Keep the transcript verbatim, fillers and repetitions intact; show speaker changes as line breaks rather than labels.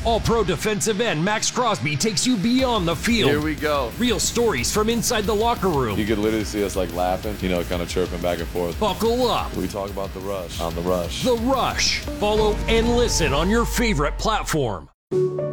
All-Pro defensive end Max Crosby takes you beyond the field.
Here we go.
Real stories from inside the locker room.
You could literally see us like laughing, you know, kind of chirping back and forth.
Buckle up.
We talk about The Rush on The Rush.
The Rush. Follow and listen on your favorite platform.